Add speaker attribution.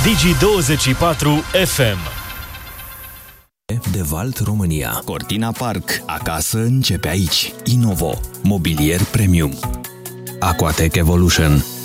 Speaker 1: Digi24 FM.
Speaker 2: De Valt România. Cortina Park. Acasă începe aici. Innovo. Mobilier premium. Aquatech Evolution.